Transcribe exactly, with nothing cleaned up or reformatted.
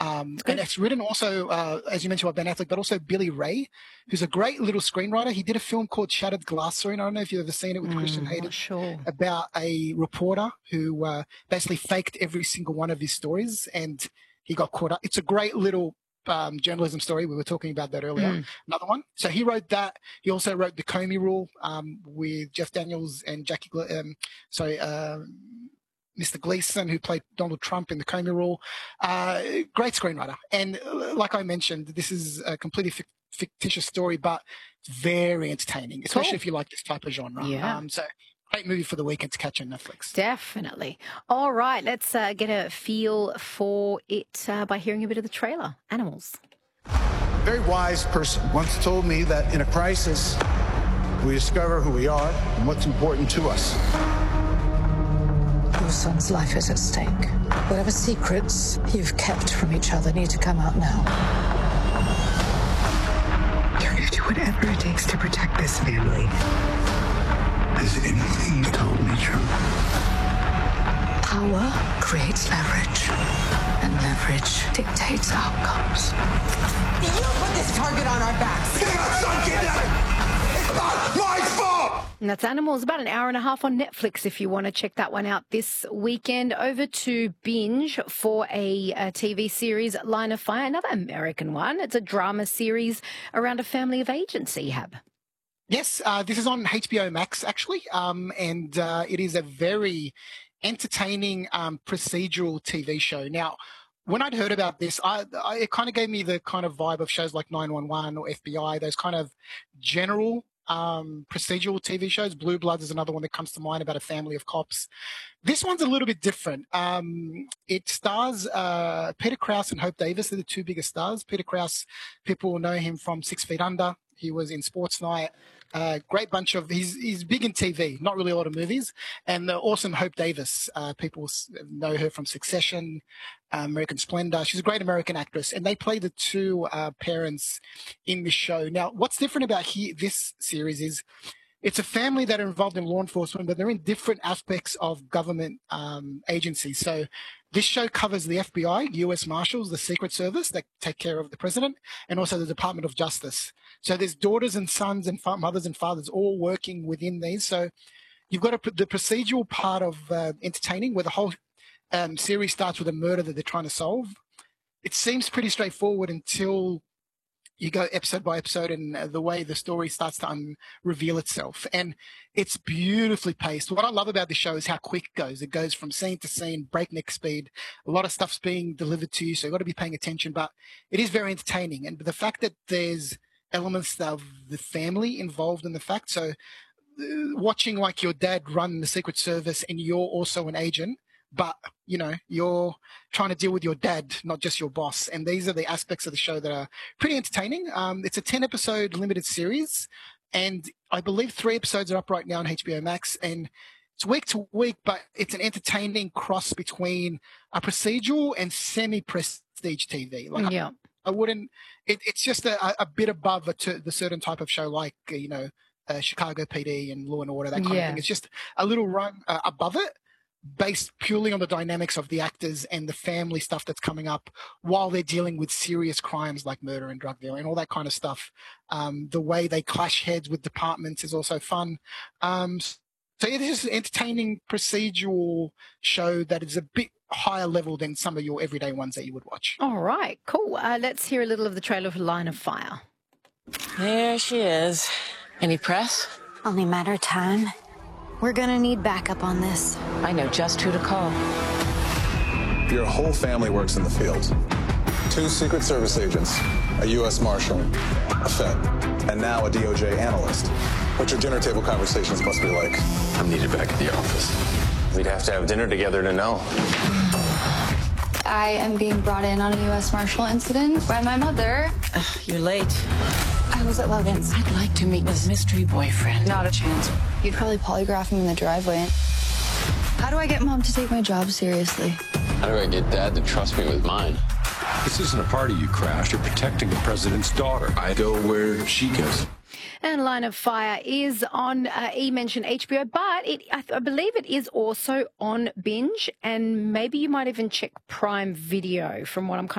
Um, and it's written also, uh, as you mentioned, by Ben Affleck, but also Billy Ray, who's a great little screenwriter. He did a film called Shattered Glass Story. And I don't know if you've ever seen it with Mm, Christian Hayden, sure. about a reporter who uh, basically faked every single one of his stories, and he got caught up. It's a great little um, journalism story. We were talking about that earlier. Mm. Another one. So he wrote that. He also wrote The Comey Rule um, with Jeff Daniels and Jackie, Gle- um, sorry, um, Mister Gleason, who played Donald Trump in The Comey Rule. Uh, great screenwriter. And uh, like I mentioned, this is a completely fic- fictitious story, but very entertaining, especially Cool. if you like this type of genre. Yeah. Um, so great movie for the weekend to catch on Netflix. Definitely. All right, let's uh, get a feel for it uh, by hearing a bit of the trailer. Animals. A very wise person once told me that in a crisis, we discover who we are and what's important to us. Your son's life is at stake. Whatever secrets you've kept from each other need to come out now. You're going to do whatever it takes to protect this family. Is anything you told me true? Power creates leverage, and leverage dictates outcomes. You put this target on our backs. Get our son kidnapped! It's not my fault! And that's Animals, about an hour and a half on Netflix if you want to check that one out this weekend. Over to Binge for a, a T V series, Line of Fire, another American one. It's a drama series around a family of agency, Hab. Yes, uh, this is on H B O Max, actually, um, and uh, it is a very entertaining um, procedural T V show. Now, when I'd heard about this, I, I, it kind of gave me the kind of vibe of shows like nine one one or F B I, those kind of general um, procedural T V shows. Blue Bloods is another one that comes to mind, about a family of cops. This one's a little bit different. Um, it stars uh, Peter Krause and Hope Davis. They're the two biggest stars. Peter Krause, people will know him from Six Feet Under. He was in Sports Night. Uh, great bunch of, he's, he's big in T V, not really a lot of movies. And the awesome Hope Davis, uh, people know her from Succession, uh, American Splendor. She's a great American actress. And they play the two uh, parents in the show. Now, what's different about he, this series is it's a family that are involved in law enforcement, but they're in different aspects of government um, agencies. So this show covers the F B I, U S Marshals, the Secret Service that take care of the president, and also the Department of Justice. So there's daughters and sons and fa- mothers and fathers all working within these. So you've got a, the procedural part of uh, entertaining, where the whole um, series starts with a murder that they're trying to solve. It seems pretty straightforward until you go episode by episode, and the way the story starts to un- reveal itself. And it's beautifully paced. What I love about this show is how quick it goes. It goes from scene to scene, breakneck speed. A lot of stuff's being delivered to you, so you've got to be paying attention. But it is very entertaining. And the fact that there's elements of the family involved in the fact, so uh, watching like your dad run the Secret Service and you're also an agent, but, you know, you're trying to deal with your dad, not just your boss. And these are the aspects of the show that are pretty entertaining. Um, it's a ten-episode limited series, and I believe three episodes are up right now on H B O Max. And it's week to week, but it's an entertaining cross between a procedural and semi-prestige T V. Like, Yeah. I, I wouldn't it, – it's just a, a bit above a t- the certain type of show like, uh, you know, uh, Chicago P D and Law and Order, that kind Yeah. of thing. It's just a little run uh, above it, based purely on the dynamics of the actors and the family stuff that's coming up while they're dealing with serious crimes like murder and drug dealing and all that kind of stuff. Um, the way they clash heads with departments is also fun. Um, so it is an entertaining procedural show that is a bit higher level than some of your everyday ones that you would watch. All right, cool. Uh, let's hear a little of the trailer for Line of Fire. There she is. Any press? Only matter of time. We're gonna need backup on this. I know just who to call. Your whole family works in the field. Two Secret Service agents, a U S Marshal, a Fed, and now a D O J analyst. What your dinner table conversations must be like. I'm needed back at the office. We'd have to have dinner together to know. I am being brought in on a U S Marshal incident by my mother. Ugh, you're late. I was at Logan's. I'd like to meet this mystery boyfriend. Not a chance. You'd probably polygraph him in the driveway. How do I get Mom to take my job seriously? How do I get Dad to trust me with mine? This isn't a party you crashed. You're protecting the president's daughter. I go where she goes. And Line of Fire is on, uh, E mentioned H B O, but it, I, I believe it is also on Binge, and maybe you might even check Prime Video from what I'm kind